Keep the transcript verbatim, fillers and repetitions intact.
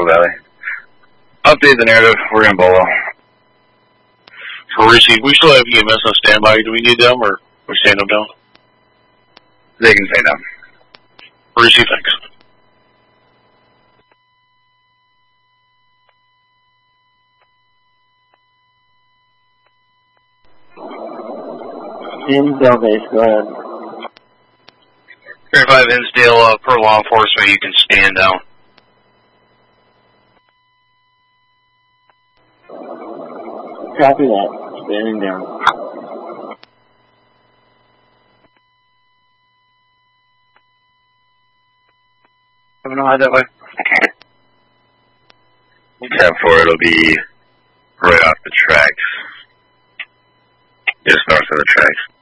Eagle Valley. Update the narrative. We're in Bolo. For receive, we still have E M S on standby. Do we need them, or we stand them down? They can stand down. For receive, thanks. Hinsdale base, go ahead. thirty-five Hinsdale, uh, per law enforcement, you can stand down. Copy that. Standing down. Coming on that way. Tab four, it'll be right off the tracks. Just north of the tracks.